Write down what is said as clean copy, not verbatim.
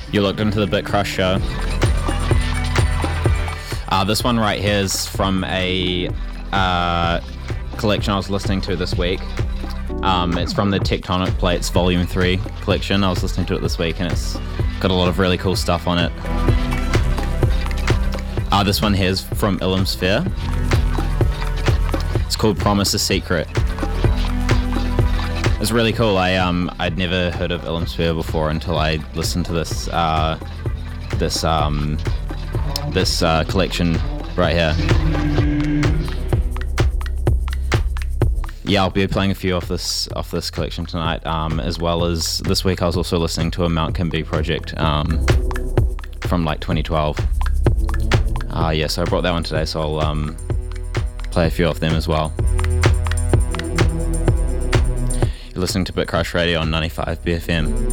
You looked into the Bit Crush show. This one right here is from a collection I was listening to this week. It's from the Tectonic Plates Volume 3 collection. I was listening to it this week and it's got a lot of really cool stuff on it. This one here is from Illamsphere. It's called Promise a Secret. It's really cool. I'd never heard of Illamsphere before until I listened to this collection right here. Yeah, I'll be playing a few off this collection tonight, as well as this week I was also listening to a Mount Kimby project from like 2012. Yeah, so I brought that one today, so I'll play a few of them as well. You're listening to Bit Crush Radio on 95 BFM.